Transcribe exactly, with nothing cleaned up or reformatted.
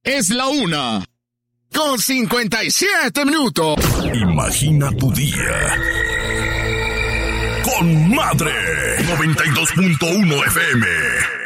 Es la una. Con cincuenta y siete minutos. Imagina tu día. Con Madre. noventa y dos punto uno F M.